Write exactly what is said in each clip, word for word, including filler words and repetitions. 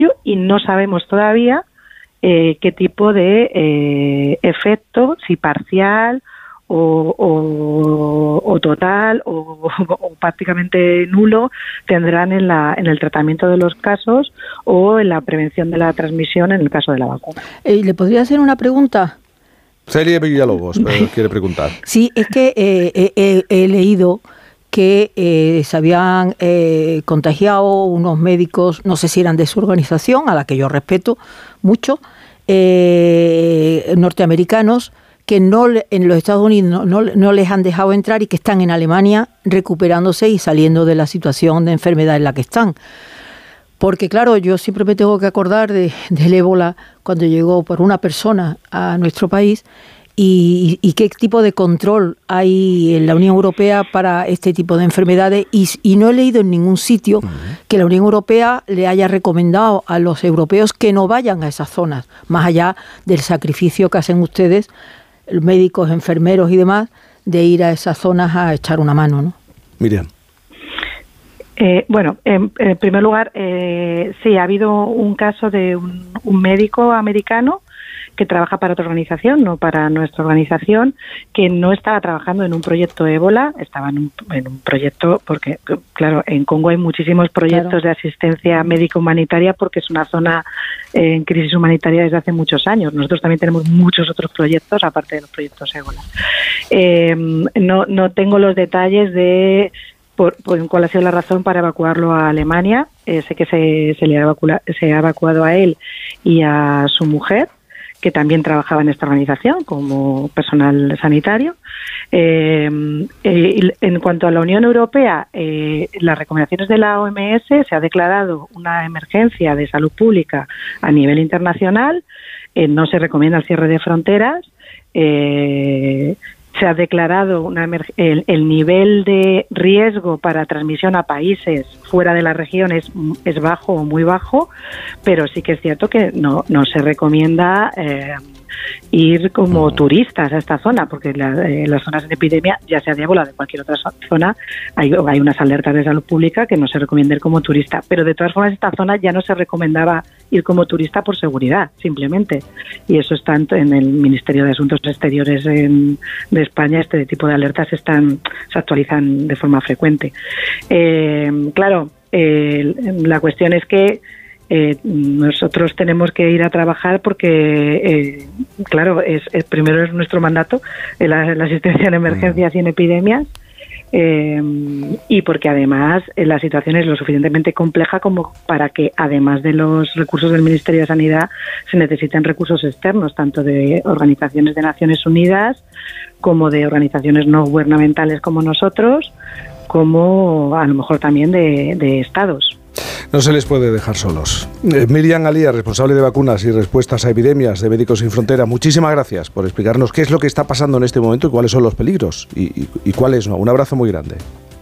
y no sabemos todavía eh, qué tipo de eh, efecto, si parcial o, o, o total o, o prácticamente nulo, tendrán en, la, en el tratamiento de los casos o en la prevención de la transmisión en el caso de la vacuna. Eh, ¿Le podría hacer una pregunta? Celia Villalobos eh, quiere preguntar. Sí, es que eh, eh, eh, he leído que eh, se habían eh, contagiado unos médicos, no sé si eran de su organización, a la que yo respeto mucho, eh, norteamericanos, que no en los Estados Unidos no, no, no les han dejado entrar y que están en Alemania recuperándose y saliendo de la situación de enfermedad en la que están. Porque claro, yo siempre me tengo que acordar de, del ébola cuando llegó por una persona a nuestro país. Y, y qué tipo de control hay en la Unión Europea para este tipo de enfermedades y, y no he leído en ningún sitio uh-huh. que la Unión Europea le haya recomendado a los europeos que no vayan a esas zonas, más allá del sacrificio que hacen ustedes, médicos, enfermeros y demás, de ir a esas zonas a echar una mano, ¿no? Miriam. Eh, bueno, en, en primer lugar, eh, sí, ha habido un caso de un, un médico americano que trabaja para otra organización, no para nuestra organización, que no estaba trabajando en un proyecto ébola, estaba en un, en un proyecto, porque claro, en Congo hay muchísimos proyectos claro. de asistencia médico-humanitaria porque es una zona eh, en crisis humanitaria desde hace muchos años. Nosotros también tenemos muchos otros proyectos, aparte de los proyectos ébola. Eh, no, no tengo los detalles de por, por cuál ha sido la razón para evacuarlo a Alemania. Eh, sé que se, se le ha evacua, se ha evacuado a él y a su mujer, que también trabajaba en esta organización como personal sanitario. Eh, eh, en cuanto a la Unión Europea, eh, las recomendaciones de la O M S, se ha declarado una emergencia de salud pública a nivel internacional, eh, no se recomienda el cierre de fronteras, eh, se ha declarado una emerg- el, el nivel de riesgo para transmisión a países fuera de la región es, es bajo o muy bajo, pero sí que es cierto que no, no se recomienda eh, ir como turistas a esta zona, porque la, eh, las zonas en epidemia, ya sea de ébola o de cualquier otra zona, hay, hay unas alertas de salud pública que no se recomienda ir como turista, pero de todas formas esta zona ya no se recomendaba ir como turista por seguridad, simplemente, y eso está en el Ministerio de Asuntos Exteriores en, de España. Este tipo de alertas están se actualizan de forma frecuente. Eh, claro, eh, la cuestión es que Eh, nosotros tenemos que ir a trabajar porque, eh, claro, es, es primero es nuestro mandato, eh, la, la asistencia en emergencias y en epidemias, eh, y porque además eh, la situación es lo suficientemente compleja como para que, además de los recursos del Ministerio de Sanidad, se necesiten recursos externos, tanto de organizaciones de Naciones Unidas como de organizaciones no gubernamentales como nosotros, como a lo mejor también de, de estados. No se les puede dejar solos. Eh, Miriam Alía, responsable de vacunas y respuestas a epidemias de Médicos Sin Fronteras, muchísimas gracias por explicarnos qué es lo que está pasando en este momento y cuáles son los peligros y, y, y cuáles no. Un abrazo muy grande.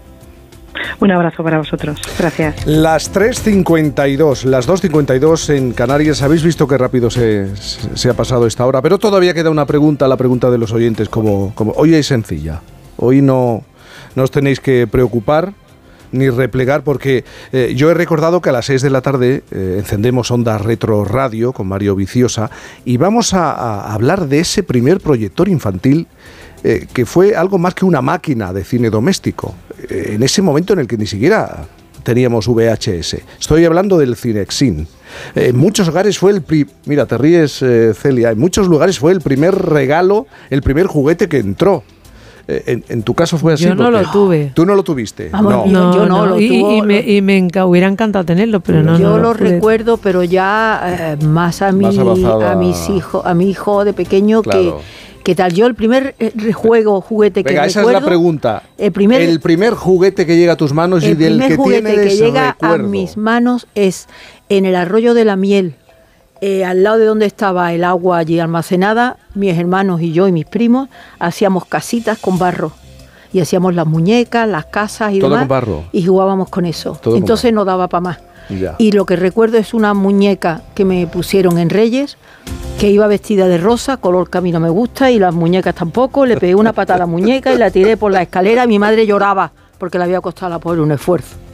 Un abrazo para vosotros. Gracias. Las tres cincuenta y dos, las dos cincuenta y dos en Canarias. Habéis visto qué rápido se, se ha pasado esta hora, pero todavía queda una pregunta, la pregunta de los oyentes, como, como hoy es sencilla. Hoy no, no os tenéis que preocupar ni replegar, porque eh, yo he recordado que a las seis de la tarde eh, encendemos Onda Retro Radio con Mario Viciosa y vamos a, a hablar de ese primer proyector infantil eh, que fue algo más que una máquina de cine doméstico, eh, en ese momento en el que ni siquiera teníamos V H S. Estoy hablando del Cinexin. En muchos hogares fue el... Pri- Mira, te ríes, eh, Celia. En muchos lugares fue el primer regalo, el primer juguete que entró. En, en tu caso fue así. Yo no lo tuve. ¿Tú no lo tuviste? Vamos, No. No, yo no, no, lo y, tuvo, y me, y me enca- hubiera encantado tenerlo, pero no. Yo no, lo pude. recuerdo, pero ya eh, más a mi, Más avanzada. a mis hijos, a mi hijo de pequeño Claro. que, que tal. Yo el primer eh, juego, juguete que Venga, esa recuerdo, es la pregunta. El primer, el primer juguete que llega a tus manos y el del primer que juguete tienes que llega recuerdo. a mis manos es en el arroyo de la Miel. Eh, al lado de donde estaba el agua allí almacenada, mis hermanos y yo y mis primos hacíamos casitas con barro. Y hacíamos las muñecas, las casas y Todo demás. con barro. Y jugábamos con eso. Todo con Entonces no daba para más. Ya. Y lo que recuerdo es una muñeca que me pusieron en Reyes, que iba vestida de rosa, color que a mí no me gusta, y las muñecas tampoco. Le pegué una pata a la muñeca y la tiré por la escalera. Mi madre lloraba porque le había costado a la pobre un esfuerzo.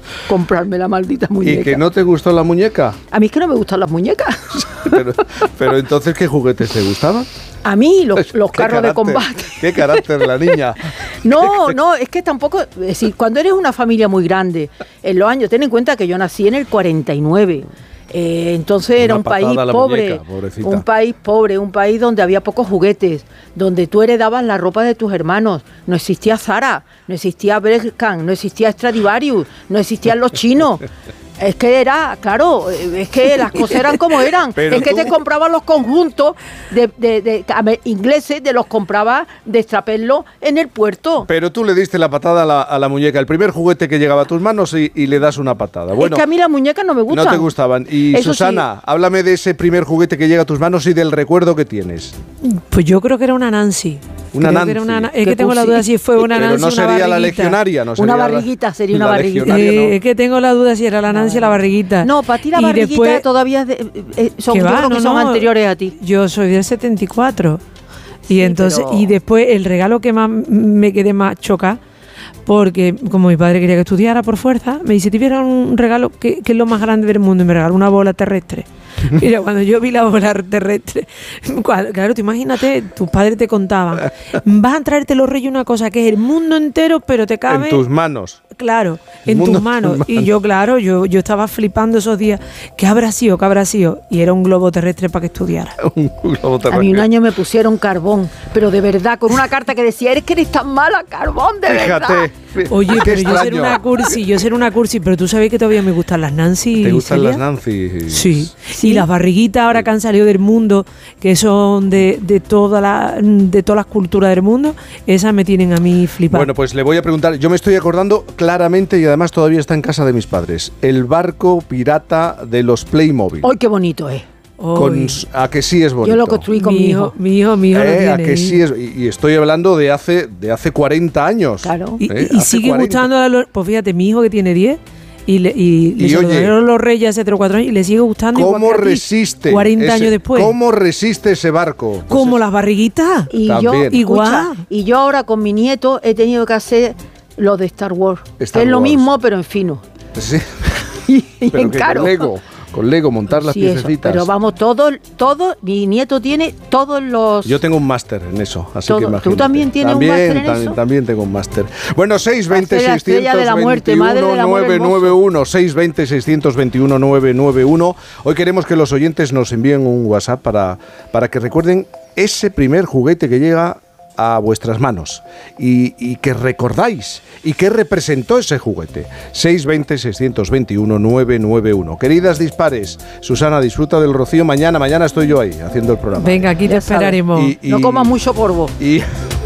comprarme la maldita muñeca. ¿Y que no te gustó la muñeca? A mí es que no me gustan las muñecas. pero, pero entonces, ¿qué juguetes te gustaban? A mí los, los carros carácter, de combate. Qué carácter la niña. No, no, es que tampoco, es decir, cuando eres una familia muy grande, en los años, ten en cuenta que yo nací en el cuarenta y nueve. Eh, entonces era Una un país patada a la pobre, muñeca, un país pobre, un país donde había pocos juguetes, donde tú heredabas la ropa de tus hermanos. No existía Zara, no existía Bershka, no existía Stradivarius, no existían los chinos. Es que era, claro, es que las cosas eran como eran. Pero es que tú... te compraban los conjuntos de, de, de, de ingleses, de los compraba de extraperlo en el puerto. Pero tú le diste la patada a la, a la muñeca, el primer juguete que llegaba a tus manos y, y le das una patada. Bueno, es que a mí las muñecas no me gustan. No te gustaban. Y Eso Susana, sí. háblame de ese primer juguete que llega a tus manos y del recuerdo que tienes. Pues yo creo que era una Nancy. Una Creo Nancy. que era una, es ¿Qué que tengo la pusi? duda si fue una Pero Nancy no o una sería la barriguita. legionaria, no sería Una la- barriguita, sería una la barriguita. legionaria, Eh, no. Es que tengo la duda si era la Nancy o la barriguita. No, para ti la Y barriguita después- todavía es de- eh, son, que yo va, creo que no, son no. anteriores a ti. Yo soy del setenta y cuatro. Y Sí, entonces, pero- y después el regalo que más me quedé más choca, porque como mi padre quería que estudiara por fuerza, me dice, te hubiera un regalo que, que es lo más grande del mundo, y me regaló una bola terrestre. Mira, cuando yo vi la bola terrestre, cuando- claro, tú imagínate, tus padres te contaban, vas a traerte los reyes una cosa que es el mundo entero, pero te cabe... En tus manos. Claro, El en mundo tus en manos. tus Y manos. yo, claro, yo, yo estaba flipando esos días. ¿Qué habrá sido? ¿Qué habrá sido? Y era un globo terrestre para que estudiara. Un globo A terrestre. mí un año me pusieron carbón, pero de verdad, con una carta que decía, eres que eres tan mala, carbón, de verdad. Fíjate. Oye, Qué pero yo ser extraño. una cursi, yo ser una cursi, pero tú sabes que todavía me gustan las Nancy. ¿Te gustan Celia? las Nancy? Sí. Sí. Y las barriguitas ahora que han salido del mundo, que son de, de, toda la, de todas las culturas del mundo, esas me tienen a mí flipado. Bueno, pues le voy a preguntar, yo me estoy acordando claramente y además todavía está en casa de mis padres, el barco pirata de los Playmobil. ¡Ay, qué bonito es! Con, a que sí es bonito. Yo lo construí con mi mi hijo, hijo. mi hijo, mi hijo lo Eh, tiene. a que sí es, y, y estoy hablando de hace de hace cuarenta años. Claro. Y, Eh, y hace sigue cuarenta. gustando a los... Pues fíjate, mi hijo que tiene diez y le, y le Y oye, saludaron los reyes hace tres o cuatro años y le sigue gustando igual ¿Cómo que a ti, resiste? cuarenta ese- años después. ¿Cómo resiste ese barco? Pues Como es- las barriguitas. Y También. yo, Igual. escucha, y yo ahora con mi nieto he tenido que hacer lo de Star Wars. Star que es lo Wars. mismo, pero en fino. Sí, Y, y pero en que caro. con Lego, con Lego montar las Sí, eso, piececitas. pero vamos, todo, todo, mi nieto tiene todos los... Yo tengo un máster en eso, así Todo. que ¿Tú imagínate. también tienes un También, máster en también, eso? También tengo un máster. Bueno, seis veinte Hacer la estrella de la muerte, madre del amor nueve nueve uno, seis veinte, seiscientos veintiuno, nueve nueve uno. Hoy queremos que los oyentes nos envíen un WhatsApp para, para que recuerden ese primer juguete que llega a vuestras manos y, y que recordáis y qué representó ese juguete. seis veinte, seiscientos veintiuno, nueve nueve uno. Queridas dispares, Susana, disfruta del rocío. Mañana, mañana estoy yo ahí haciendo el programa. Venga, aquí te Ya sabes. esperaremos. Y- y- No comas mucho polvo, Y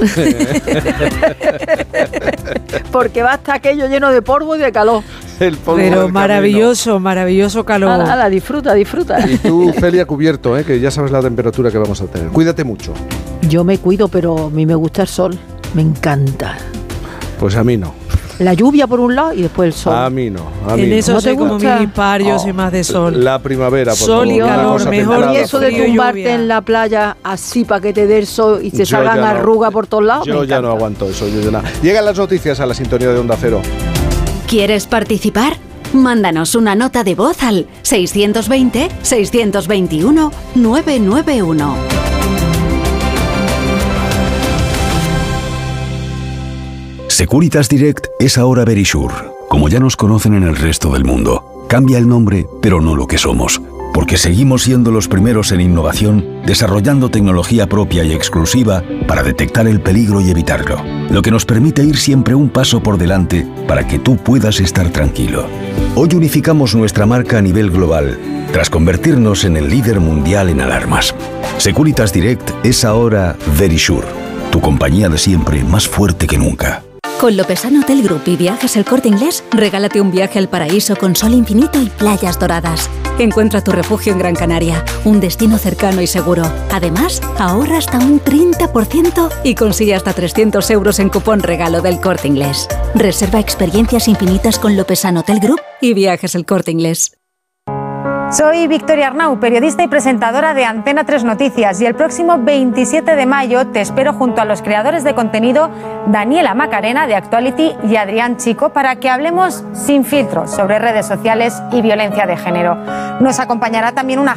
porque va a estar aquello lleno de polvo y de calor. el polvo del Pero camino. maravilloso, maravilloso calor. Ala, ala, disfruta, disfruta. Y tú, Celia, cubierto, ¿eh? Que ya sabes la temperatura que vamos a tener. Cuídate mucho. Yo me cuido, pero a mí me gusta el sol. Me encanta. Pues a mí no. La lluvia por un lado y después el sol. A mí no. A mí En no. eso ¿No te soy como gusta? mi dispar, yo Oh, soy más de sol. La primavera, por Sol y favor, una calor, cosa mejor templada. Y eso de frío y tumbarte lluvia. en la playa así para que te dé el sol y te Yo salgan ya no. arrugas por todos lados. Yo me ya no encanta. aguanto eso. Yo ya no. Llegan las noticias a la sintonía de Onda Cero. ¿Quieres participar? Mándanos una nota de voz al seiscientos veinte, seiscientos veintiuno, nueve nueve uno. Securitas Direct es ahora Verisure, como ya nos conocen en el resto del mundo. Cambia el nombre, pero no lo que somos, porque seguimos siendo los primeros en innovación, desarrollando tecnología propia y exclusiva para detectar el peligro y evitarlo, lo que nos permite ir siempre un paso por delante para que tú puedas estar tranquilo. Hoy unificamos nuestra marca a nivel global, tras convertirnos en el líder mundial en alarmas. Securitas Direct es ahora Verisure, tu compañía de siempre más fuerte que nunca. Con Lopesan Hotel Group y Viajes El Corte Inglés, regálate un viaje al paraíso con sol infinito y playas doradas. Encuentra tu refugio en Gran Canaria, un destino cercano y seguro. Además, ahorra hasta un treinta por ciento y consigue hasta trescientos euros en cupón regalo del Corte Inglés. Reserva experiencias infinitas con Lopesan Hotel Group y Viajes El Corte Inglés. Soy Victoria Arnau, periodista y presentadora de Antena tres Noticias, y el próximo veintisiete de mayo te espero junto a los creadores de contenido Daniela Macarena de Actuality y Adrián Chico para que hablemos sin filtros sobre redes sociales y violencia de género. Nos acompañará también una